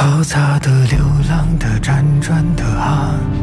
嘈杂的、流浪的、辗转的啊。